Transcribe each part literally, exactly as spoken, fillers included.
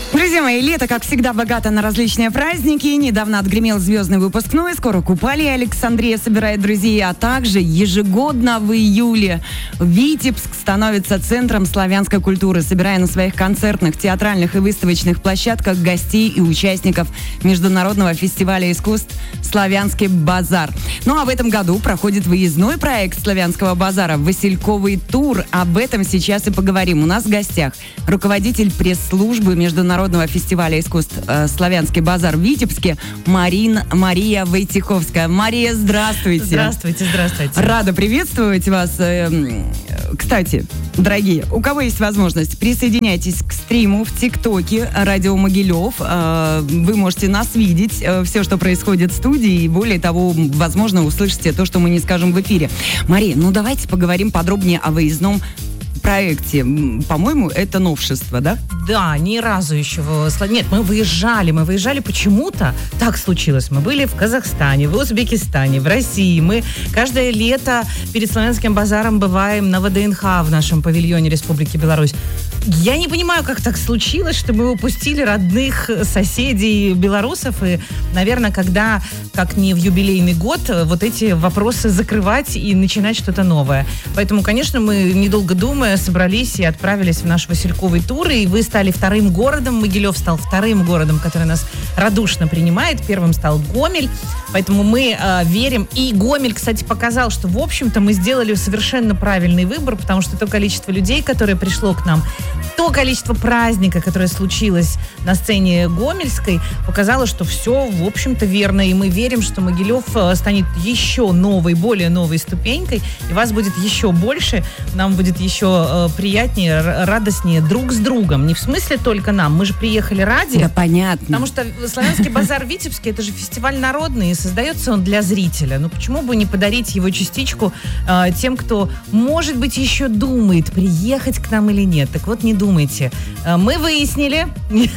Друзья мои, лето, как всегда, богато на различные праздники. Недавно отгремел звездный выпускной, скоро Купалья Александрия собирает друзей, а также ежегодно в июле Витебск становится центром славянской культуры, собирая на своих концертных, театральных и выставочных площадках гостей и участников Международного фестиваля искусств «Славянский базар». Ну а в этом году проходит выездной проект Славянского базара «Васильковый тур». Об этом сейчас и поговорим. У нас в гостях руководитель пресс-службы Международного фестиваля искусств э, «Славянский базар» в Витебске Марин, Мария Войтиховская. Мария, здравствуйте. Здравствуйте, здравствуйте. Рада приветствовать вас. Кстати, дорогие, у кого есть возможность, присоединяйтесь к стриму в ТикТоке «Радио Могилев». Вы можете нас видеть, все, что происходит в студии, и более того, возможно, услышите то, что мы не скажем в эфире. Мария, ну давайте поговорим подробнее о выездном проекте. По-моему, это новшество, да? Да, ни разу еще. Нет, мы выезжали, мы выезжали почему-то. Так случилось. Мы были в Казахстане, в Узбекистане, в России. Мы каждое лето перед Славянским базаром бываем на ВДНХ в нашем павильоне Республики Беларусь. Я не понимаю, как так случилось, что мы упустили родных соседей белорусов. И, наверное, когда, как не в юбилейный год, вот эти вопросы закрывать и начинать что-то новое. Поэтому, конечно, мы, недолго думая, собрались и отправились в наш Васильковый тур. И вы стали вторым городом. Могилев стал вторым городом, который нас радушно принимает. Первым стал Гомель. Поэтому мы э, верим. И Гомель, кстати, показал, что, в общем-то, мы сделали совершенно правильный выбор, потому что то количество людей, которое пришло к нам, то количество праздника, которое случилось на сцене гомельской, показало, что все, в общем-то, верно. И мы верим, что Могилев станет еще новой, более новой ступенькой. И вас будет еще больше. Нам будет еще э, приятнее, радостнее друг с другом. Не в смысле только нам. Мы же приехали ради. Да, понятно. Потому что Славянский базар в Витебске — это же фестиваль народный, и создается он для зрителя. Ну почему бы не подарить его частичку э, тем, кто, может быть, еще думает, приехать к нам или нет. Так вот, не думайте. Мы выяснили,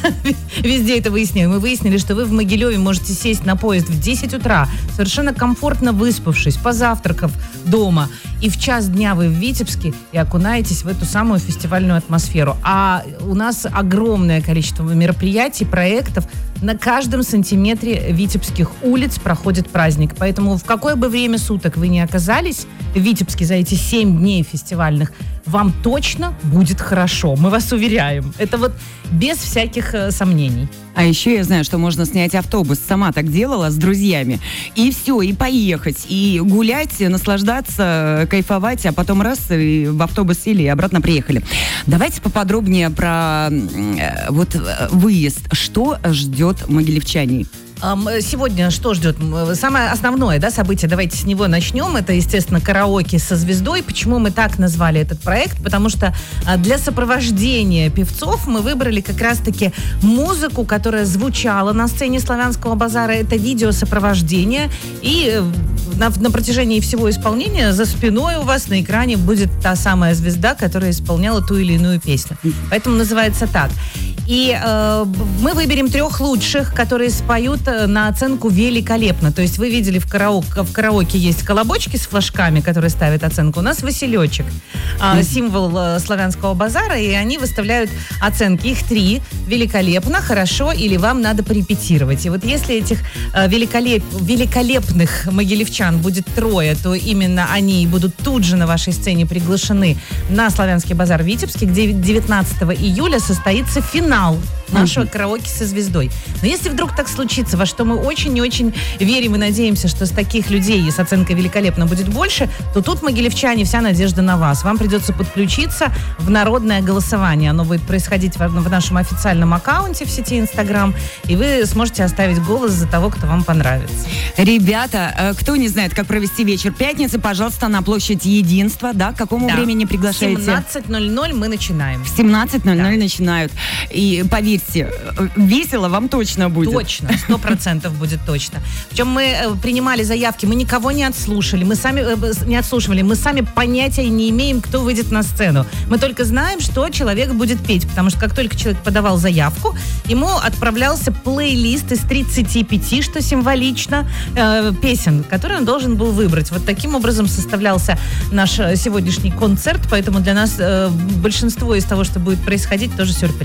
везде это выяснили, мы выяснили, что вы в Могилеве можете сесть на поезд в десять утра, совершенно комфортно выспавшись, позавтракав дома, и в час дня вы в Витебске и окунаетесь в эту самую фестивальную атмосферу. А у нас огромное количество мероприятий, проектов. На каждом сантиметре витебских улиц проходит праздник. Поэтому в какое бы время суток вы ни оказались в Витебске за эти семь дней фестивальных, вам точно будет хорошо. Мы вас уверяем. Это вот без всяких э, сомнений. А еще я знаю, что можно снять автобус. Сама так делала с друзьями. И все, и поехать, и гулять, наслаждаться, кайфовать, а потом раз, и в автобус сели, и обратно приехали. Давайте поподробнее про э, вот выезд. Что ждет могилевчане? Сегодня что ждет? Самое основное, да, событие, давайте с него начнем. Это, естественно, караоке со звездой. Почему мы так назвали этот проект? Потому что для сопровождения певцов мы выбрали как раз-таки музыку, которая звучала на сцене Славянского базара. Это видеосопровождение. И на, на протяжении всего исполнения за спиной у вас на экране будет та самая звезда, которая исполняла ту или иную песню. Поэтому называется так. И э, мы выберем трех лучших, которые споют на оценку великолепно. То есть вы видели в караоке, в караоке есть колобочки с флажками, которые ставят оценку. У нас Василечек, э, символ э, Славянского базара, и они выставляют оценки. Их три. Великолепно, хорошо или вам надо порепетировать. И вот если этих э, великолеп, великолепных могилевчан будет трое, то именно они будут тут же на вашей сцене приглашены на Славянский базар в Витебске, где девятнадцатого июля состоится финал нашего караоке со звездой. Но если вдруг так случится, во что мы очень и очень верим и надеемся, что с таких людей и с оценкой великолепно будет больше, то тут, могилевчане, вся надежда на вас. Вам придется подключиться в народное голосование. Оно будет происходить в, в нашем официальном аккаунте в сети Инстаграм, и вы сможете оставить голос за того, кто вам понравится. Ребята, кто не знает, как провести вечер пятницы, пожалуйста, на площадь Единства, да? К какому да. времени приглашаете? В семнадцать ноль ноль мы начинаем. В семнадцать ноль ноль да. начинают. И поверьте, весело вам точно будет. Точно, сто процентов будет точно. Причем мы э, принимали заявки, мы никого не отслушали, мы сами э, не отслушивали, мы сами понятия не имеем, кто выйдет на сцену. Мы только знаем, что человек будет петь, потому что как только человек подавал заявку, ему отправлялся плейлист из тридцати пяти, что символично, э, песен, которые он должен был выбрать. Вот таким образом составлялся наш сегодняшний концерт, поэтому для нас э, большинство из того, что будет происходить, тоже сюрприз.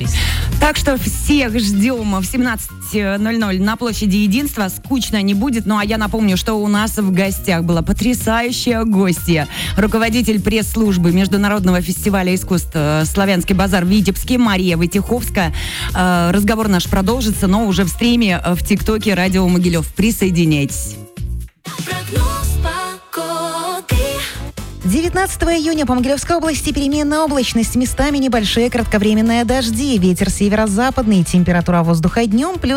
Так что всех ждем в семнадцать ноль ноль на площади Единства. Скучно не будет. Ну а я напомню, что у нас в гостях была потрясающая гостья. Руководитель пресс-службы Международного фестиваля искусств «Славянский базар» в Витебске Мария Войтиховская. Разговор наш продолжится, но уже в стриме в ТикТоке «Радио Могилев». Присоединяйтесь. девятнадцатого июня по Могилевской области переменная облачность, местами небольшие кратковременные дожди, ветер северо-западный, температура воздуха днем плюс